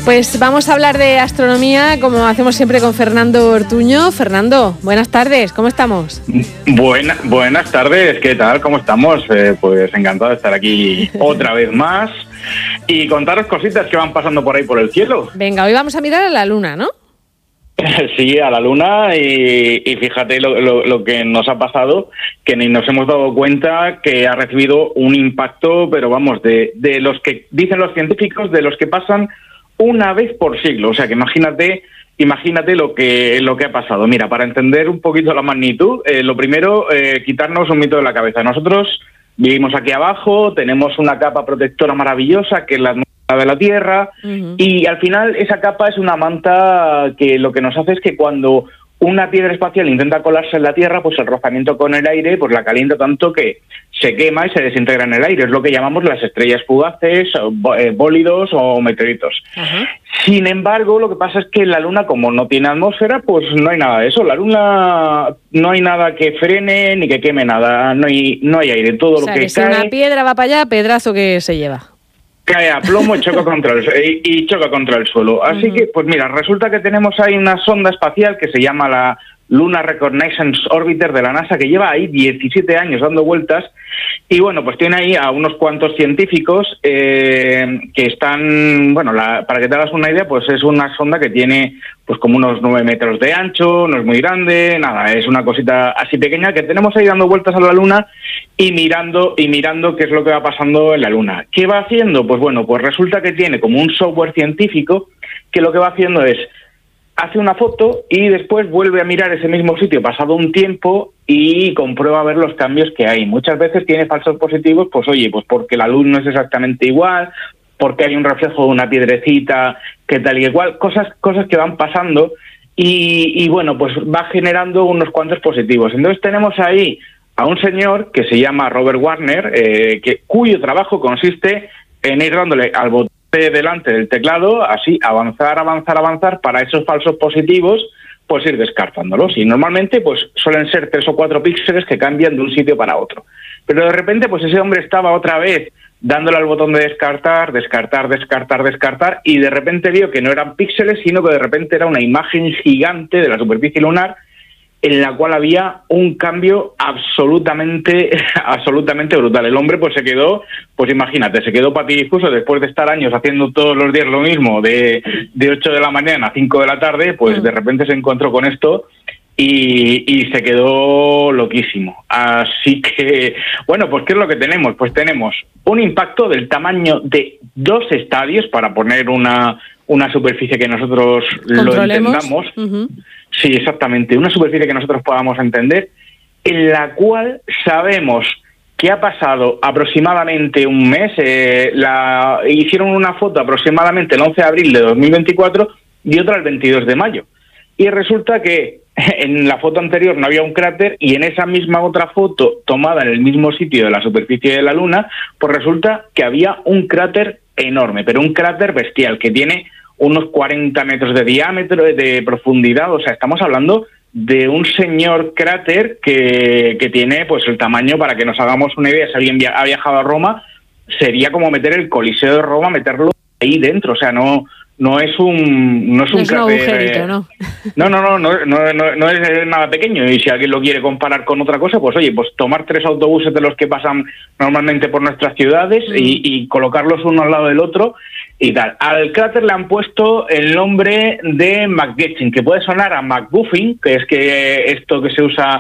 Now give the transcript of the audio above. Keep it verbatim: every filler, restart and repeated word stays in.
Pues vamos a hablar de astronomía, como hacemos siempre con Fernando Ortuño. Fernando, buenas tardes, ¿cómo estamos? Buena, buenas tardes, ¿qué tal? ¿Cómo estamos? Eh, pues encantado de estar aquí otra vez más y contaros cositas que van pasando por ahí por el cielo. Venga, hoy vamos a mirar a la luna, ¿no? Sí, a la luna y, y fíjate lo, lo, lo que nos ha pasado, que ni nos hemos dado cuenta que ha recibido un impacto, pero vamos, de, de los que dicen los científicos, de los que pasan una vez por siglo. O sea, que imagínate imagínate lo que lo que ha pasado. Mira, para entender un poquito la magnitud, eh, lo primero, eh, quitarnos un mito de la cabeza. Nosotros vivimos aquí abajo, tenemos una capa protectora maravillosa, que es la de la Tierra, uh-huh. y al final esa capa es una manta que lo que nos hace es que cuando una piedra espacial intenta colarse en la Tierra, pues el rozamiento con el aire pues la calienta tanto que se quema y se desintegra en el aire. Es lo que llamamos las estrellas fugaces, bólidos o meteoritos. Uh-huh. Sin embargo, lo que pasa es que la Luna, como no tiene atmósfera, pues no hay nada de eso. La Luna no hay nada que frene ni que queme nada, no hay, no hay aire. Todo o lo sea, que, que cae... si una piedra va para allá, pedrazo que se lleva. Cae a plomo y choca contra el y, y choca contra el suelo. Así uh-huh. que, pues mira, resulta que tenemos ahí una sonda espacial que se llama la Lunar Reconnaissance Orbiter de la NASA, que lleva ahí diecisiete años dando vueltas, y bueno, pues tiene ahí a unos cuantos científicos eh, que están, bueno, la, para que te hagas una idea, pues es una sonda que tiene pues como unos nueve metros de ancho, no es muy grande, nada, es una cosita así pequeña que tenemos ahí dando vueltas a la Luna y mirando y mirando qué es lo que va pasando en la Luna. ¿Qué va haciendo? Pues bueno, pues resulta que tiene como un software científico que lo que va haciendo es hace una foto y después vuelve a mirar ese mismo sitio pasado un tiempo y comprueba a ver los cambios que hay. Muchas veces tiene falsos positivos, pues oye, pues porque la luz no es exactamente igual, porque hay un reflejo de una piedrecita, que tal y igual, cosas, cosas que van pasando y, y bueno, pues va generando unos cuantos positivos. Entonces tenemos ahí a un señor que se llama Robert Warner, eh, que cuyo trabajo consiste en ir dándole al botón delante del teclado, así avanzar, avanzar, avanzar, para esos falsos positivos, pues ir descartándolos. Y normalmente pues suelen ser tres o cuatro píxeles que cambian de un sitio para otro. Pero de repente pues ese hombre estaba otra vez dándole al botón de descartar, descartar, descartar, descartar, y de repente vio que no eran píxeles, sino que de repente era una imagen gigante de la superficie lunar en la cual había un cambio absolutamente absolutamente brutal. El hombre pues se quedó, pues imagínate, se quedó patidifuso después de estar años haciendo todos los días lo mismo, de, de ocho de la mañana a cinco de la tarde, pues de repente se encontró con esto y, y se quedó loquísimo. Así que, bueno, pues ¿qué es lo que tenemos? Pues tenemos un impacto del tamaño de dos estadios, para poner una, una superficie que nosotros lo entendamos. Uh-huh. Sí, exactamente, una superficie que nosotros podamos entender, en la cual sabemos que ha pasado aproximadamente un mes, eh, la, hicieron una foto aproximadamente el once de abril de dos mil veinticuatro y otra el veintidós de mayo. Y resulta que en la foto anterior no había un cráter y en esa misma otra foto tomada en el mismo sitio de la superficie de la Luna, pues resulta que había un cráter enorme, pero un cráter bestial que tiene unos cuarenta metros de diámetro, de profundidad. O sea, estamos hablando de un señor cráter que, que tiene pues el tamaño, para que nos hagamos una idea, si alguien via- ha viajado a Roma, sería como meter el Coliseo de Roma, meterlo ahí dentro. O sea, no no es un no es no un es cráter, un agujerito, ¿no? No, no, no, no, no, no, no es nada pequeño. Y si alguien lo quiere comparar con otra cosa, pues oye, pues tomar tres autobuses de los que pasan normalmente por nuestras ciudades mm. y, y colocarlos uno al lado del otro y tal. Al cráter le han puesto el nombre de McGetchin, que puede sonar a McGuffin, que es que esto que se usa